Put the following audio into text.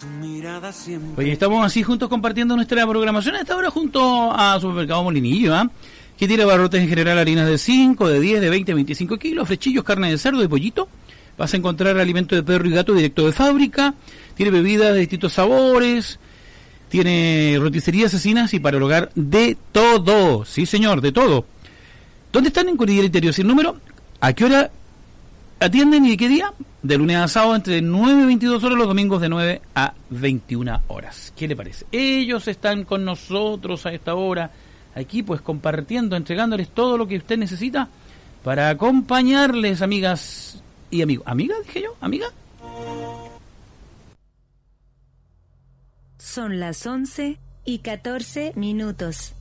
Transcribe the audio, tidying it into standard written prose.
Oye, estamos así juntos compartiendo nuestra programación a esta hora junto a Supermercado Molinillo, que tiene abarrotes en general, harinas de 5, de 10, de 20, 25 kilos, flechillos, carne de cerdo y pollito. Vas a encontrar alimento de perro y gato directo de fábrica. Tiene bebidas de distintos sabores. Tiene roticerías asesinas y para el hogar de todo. Sí, señor, de todo. ¿Dónde están? En Cordillera Interior sin número. ¿A qué hora atienden y de qué día? De lunes a sábado entre 9 y 22 horas, los domingos de 9 a 21 horas. ¿Qué le parece? Ellos están con nosotros a esta hora, aquí pues compartiendo, entregándoles todo lo que usted necesita para acompañarles, amigas y amigos. ¿Amiga? Dije yo, ¿amiga? Son las 11:14.